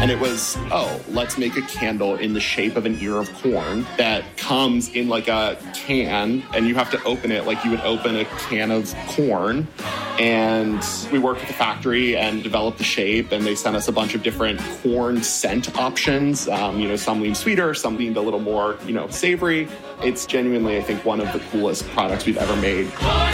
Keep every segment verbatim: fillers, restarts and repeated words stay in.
And it was, oh, let's make a candle in the shape of an ear of corn that comes in like a can, and you have to open it like you would open a can of corn. And we worked with the factory and developed the shape, and they sent us a bunch of different corn scent options. Um, you know, some leaned sweeter, some leaned a little more, you know, savory. It's genuinely, I think, one of the coolest products we've ever made.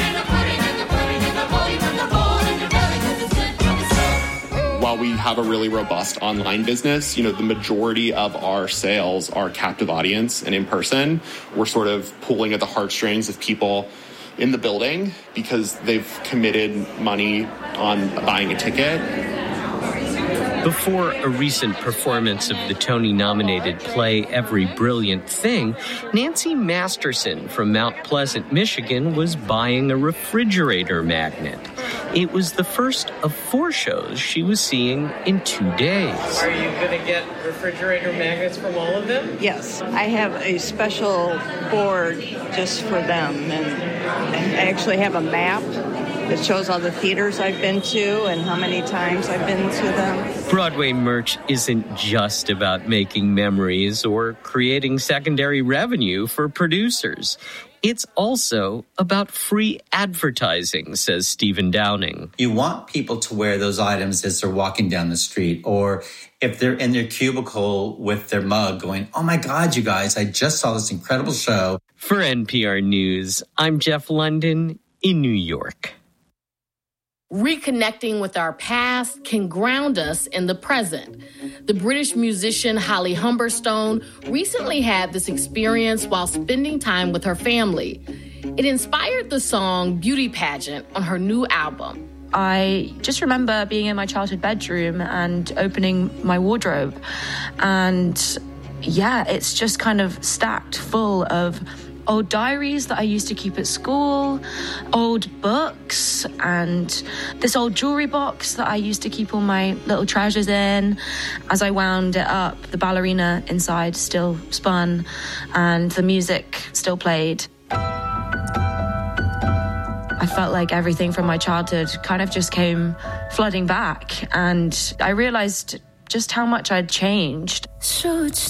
While we have a really robust online business, you know, the majority of our sales are captive audience and in person. We're sort of pulling at the heartstrings of people in the building because they've committed money on buying a ticket. Before a recent performance of the Tony-nominated play Every Brilliant Thing, Nancy Masterson from Mount Pleasant, Michigan, was buying a refrigerator magnet. It was the first of four shows she was seeing in two days. Are you going to get refrigerator magnets from all of them? Yes. I have a special board just for them. And I actually have a map that shows all the theaters I've been to and how many times I've been to them. Broadway merch isn't just about making memories or creating secondary revenue for producers. It's also about free advertising, says Stephen Downing. You want people to wear those items as they're walking down the street, or if they're in their cubicle with their mug going, oh my God, you guys, I just saw this incredible show. For N P R News, I'm Jeff London in New York. Reconnecting with our past can ground us in the present. The British musician Holly Humberstone recently had this experience while spending time with her family. It inspired the song Beauty Pageant on her new album. I just remember being in my childhood bedroom and opening my wardrobe. And yeah, it's just kind of stacked full of old diaries that I used to keep at school, old books, and this old jewelry box that I used to keep all my little treasures in. As I wound it up, the ballerina inside still spun and the music still played. I felt like everything from my childhood kind of just came flooding back, and I realized just how much I'd changed. So it's